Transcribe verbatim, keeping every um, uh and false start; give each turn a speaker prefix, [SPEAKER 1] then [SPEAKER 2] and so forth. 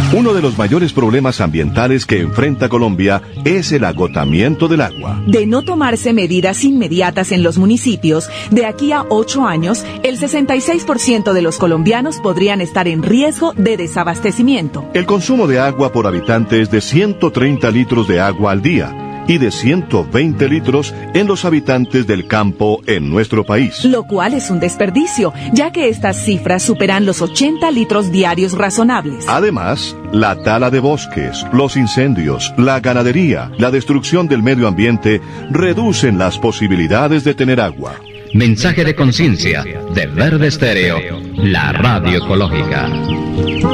[SPEAKER 1] Uno de los mayores problemas ambientales que enfrenta Colombia es el agotamiento del agua.
[SPEAKER 2] De no tomarse medidas inmediatas en los municipios, de aquí a ocho años, el sesenta y seis por ciento de los colombianos podrían estar en riesgo de desabastecimiento.
[SPEAKER 1] El consumo de agua por habitante es de ciento treinta litros de agua al día y de ciento veinte litros en los habitantes del campo en nuestro país.
[SPEAKER 2] Lo cual es un desperdicio, ya que estas cifras superan los ochenta litros diarios razonables.
[SPEAKER 1] Además, la tala de bosques, los incendios, la ganadería, la destrucción del medio ambiente reducen las posibilidades de tener agua.
[SPEAKER 3] Mensaje de conciencia de Verde Estéreo, la radio ecológica.